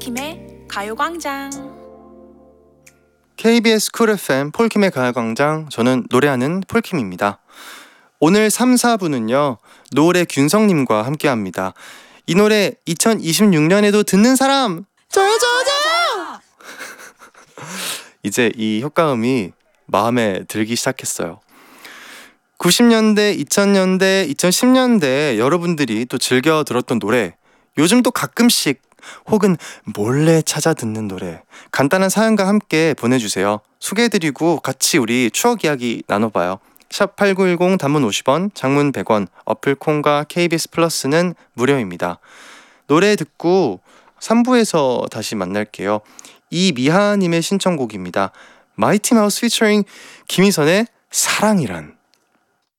폴킴의 가요광장. KBS 쿨 FM 폴킴의 가요광장, 저는 노래하는 폴킴입니다. 오늘 3, 4부는요 노래 균성님과 함께합니다. 이 노래 2026년에도 듣는 사람 저요. 이제 이 효과음이 마음에 들기 시작했어요. 90년대, 2000년대, 2010년대 여러분들이 또 즐겨 들었던 노래, 요즘도 가끔씩 혹은 몰래 찾아 듣는 노래, 간단한 사연과 함께 보내주세요. 소개해드리고 같이 우리 추억 이야기 나눠봐요. 샵 8910, 단문 50원, 장문 100원, 어플 콩과 KBS 플러스는 무료입니다. 노래 듣고 3부에서 다시 만날게요. 이미하님의 신청곡입니다. 마이티 마우스 피처링 김희선의 사랑이란.